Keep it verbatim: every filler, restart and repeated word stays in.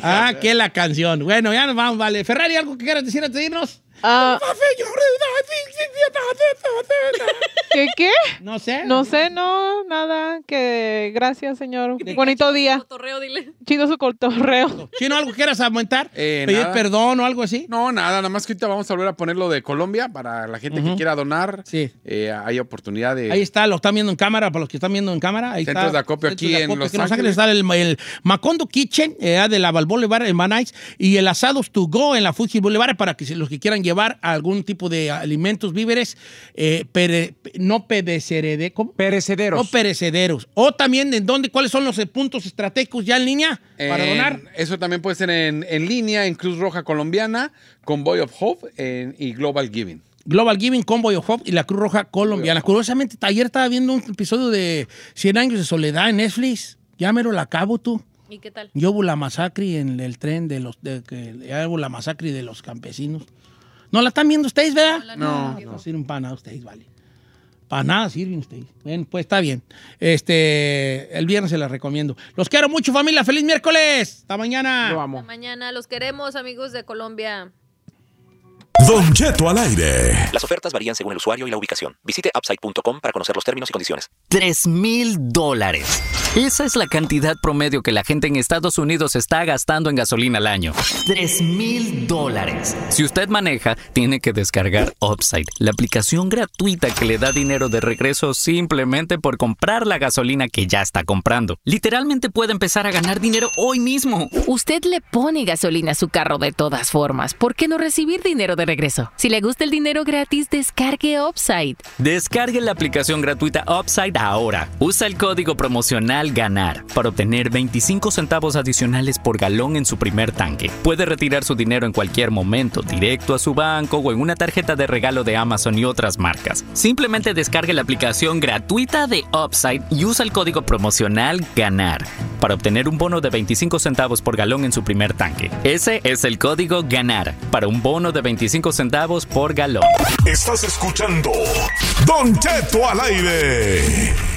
Ah, que la canción. Bueno, ya nos vamos, vale. Ferrari, ¿algo que quieras decir antes de irnos? Uh, ¿Qué qué? No sé. No sé, no, nada. Que gracias, señor. Bonito día. Cotorreo, dile. Chino su cotorreo. ¿Chino, algo que quieras aumentar? Eh, ¿Pedir nada. perdón o algo así? No, nada, nada más que ahorita vamos a volver a poner lo de Colombia para la gente Ujú. que quiera donar. Sí. Eh, hay oportunidad de... Ahí está, lo están viendo en cámara, para los que están viendo en cámara. Ahí Centros está. de acopio Centros aquí de en acopio Los aquí en Los Ángeles. Ángeles está el, el Macondo Kitchen eh, de la Balboa Boulevard en Van Nuys y el Asados to Go en la Fuji Boulevard para que si los que quieran llevar algún tipo de alimentos, víveres, eh, pere, no perecederos. ¿Cómo? Perecederos. No perecederos. O también en dónde, cuáles son los eh, puntos estratégicos ya en línea para En- donar. Eso también puede ser en, en línea, en Cruz Roja Colombiana, Convoy of Hope en- y Global Giving. Global Giving, Convoy of Hope y la Cruz Roja Colombiana. Curiosamente, ayer estaba viendo un episodio de cien años de soledad en Netflix. Ya mero la acabo, tú. ¿Y qué tal? Yo hubo la masacre en el tren de los... De, que, ya hubo la masacre de los campesinos. ¿No la están viendo ustedes, verdad? No, No sirven para nada ustedes, vale. Para nada sirven ustedes. Bueno, pues está bien. Este, el viernes se las recomiendo. Los quiero mucho, familia. ¡Feliz miércoles! ¡Hasta mañana! Lo amo. Hasta mañana. Los queremos, amigos de Colombia. Don Cheto al aire. Las ofertas varían según el usuario y la ubicación. Visite upside punto com para conocer los términos y condiciones. Tres mil dólares. Esa es la cantidad promedio que la gente en Estados Unidos está gastando en gasolina al año. Tres mil dólares. Si usted maneja, tiene que descargar Upside, la aplicación gratuita que le da dinero de regreso simplemente por comprar la gasolina que ya está comprando. Literalmente puede empezar a ganar dinero hoy mismo. Usted le pone gasolina a su carro de todas formas. ¿Por qué no recibir dinero de regreso? Si le gusta el dinero gratis, descargue Upside. Descargue la aplicación gratuita Upside ahora. Usa el código promocional GANAR para obtener veinticinco centavos adicionales por galón en su primer tanque. Puede retirar su dinero en cualquier momento, directo a su banco o en una tarjeta de regalo de Amazon y otras marcas. Simplemente descargue la aplicación gratuita de Upside y usa el código promocional GANAR para obtener un bono de veinticinco centavos por galón en su primer tanque. Ese es el código GANAR para un bono de veinticinco centavos por galón. Estás escuchando Don Cheto al aire.